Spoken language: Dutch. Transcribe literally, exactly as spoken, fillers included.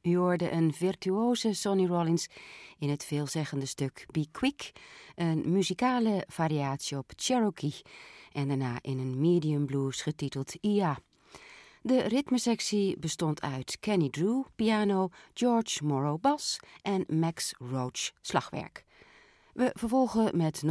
U hoorde een virtuoze Sonny Rollins in het veelzeggende stuk Be Quick, een muzikale variatie op Cherokee en daarna in een medium blues getiteld Ia. De ritmesectie bestond uit Kenny Drew, piano, George Morrow bas en Max Roach slagwerk. We vervolgen met